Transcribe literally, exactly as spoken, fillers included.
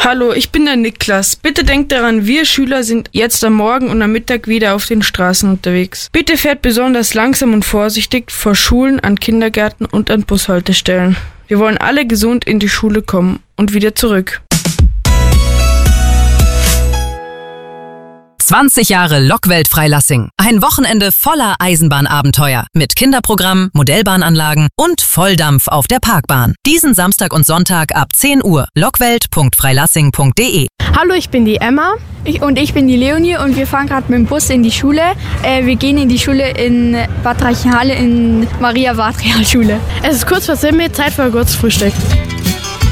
Hallo, ich bin der Niklas. Bitte denkt daran, wir Schüler sind jetzt am Morgen und am Mittag wieder auf den Straßen unterwegs. Bitte fährt besonders langsam und vorsichtig vor Schulen, an Kindergärten und an Bushaltestellen. Wir wollen alle gesund in die Schule kommen und wieder zurück. zwanzig Jahre Lokwelt Freilassing. Ein Wochenende voller Eisenbahnabenteuer mit Kinderprogramm, Modellbahnanlagen und Volldampf auf der Parkbahn. Diesen Samstag und Sonntag ab zehn Uhr. lockwelt punkt freilassing punkt de. Hallo, ich bin die Emma. Ich, und ich bin die Leonie und wir fahren gerade mit dem Bus in die Schule. Äh, wir gehen in die Schule in Bad Reichenhall in Maria-Ward-Realschule. Es ist kurz vor sieben, Zeit für ein kurzes Frühstück.